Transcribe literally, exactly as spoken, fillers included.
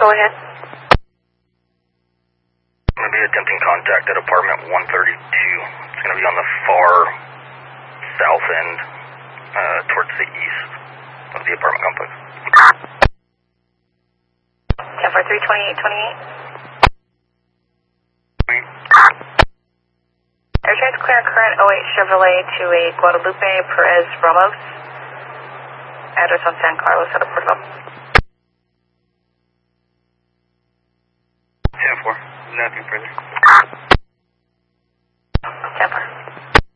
Go ahead. I'm going to be attempting contact at apartment one thirty-two. It's going to be on the far south end, uh, towards the east of the apartment complex. ten four three, twenty-eight twenty-eight. Air traffic clear current oh eight Chevrolet to a Guadalupe Perez Ramos. Address on San Carlos at a Portal. ten four, nothing further.